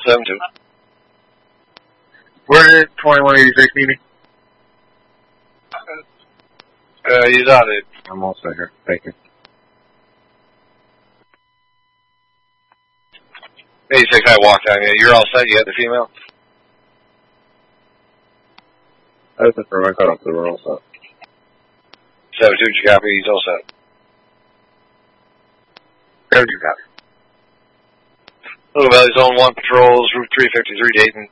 7-2. Where did 2186 meet me? He's out it. I'm all set here. Thank you. 86, I walked on you. You're all set? You had the female? I just confirmed my cutoff, so we're all set. 7-2, did you copy? He's all set. Where did you copy? Little Valley Zone 1 patrols, Route 353, Dayton.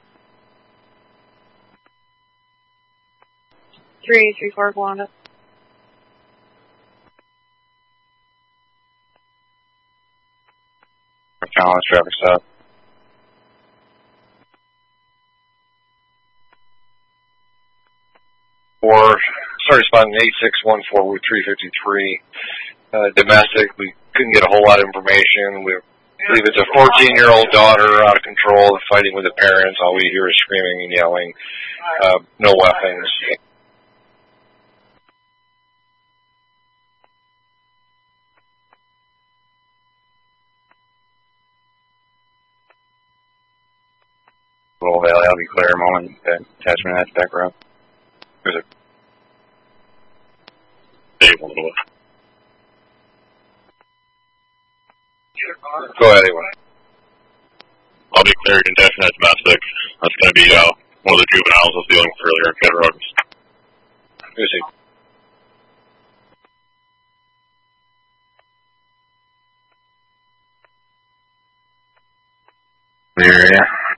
334, Wanda. Challenge traffic stop. Started spotting 8614 Route 353. Domestic, we couldn't get a whole lot of information. We believe it's a 14-year-old daughter out of control, fighting with the parents. All we hear is screaming and yelling. No weapons. Little Valley, I'll be clear a moment. Attachment has back row. There's a table. Go ahead, anyone. I'll be clear, contention at domestic. That's going to be one of the juveniles I was dealing with earlier in Federal. You see. Clear, yeah.